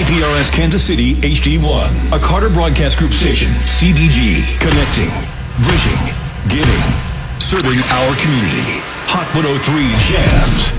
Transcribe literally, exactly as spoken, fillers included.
P R S Kansas City H D one, a Carter Broadcast Group station. C B G, connecting, bridging, giving, serving our community. Hot one oh three Jams.